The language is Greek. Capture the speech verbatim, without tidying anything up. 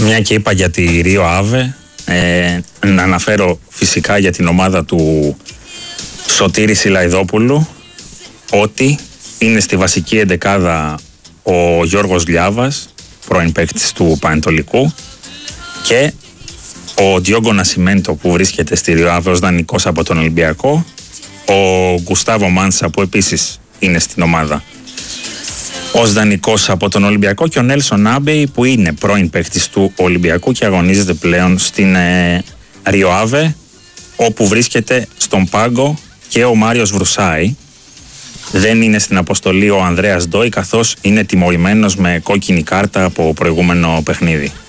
Μια και είπα για τη Ρίο Άβε, ε, να αναφέρω φυσικά για την ομάδα του Σωτήρη Σιλαϊδόπουλου ότι είναι στη βασική εντεκάδα ο Γιώργος Λιάβας, πρώην παίκτης του Πανετολικού, και ο Ντιόγκο Νασιμέντο που βρίσκεται στη Ρίο Άβε ως δανεικός από τον Ολυμπιακό, ο Γκουστάβο Μάνσα που επίσης είναι στην ομάδα ως δανεικός από τον Ολυμπιακό, και ο Νέλσον Άμπεϊ που είναι πρώην παίκτης του Ολυμπιακού και αγωνίζεται πλέον στην ε, Ρίο Άβε, όπου βρίσκεται στον πάγκο και ο Μάριος Βρουσάη. Δεν είναι στην αποστολή ο Ανδρέας Ντόι, καθώς είναι τιμωρημένος με κόκκινη κάρτα από προηγούμενο παιχνίδι.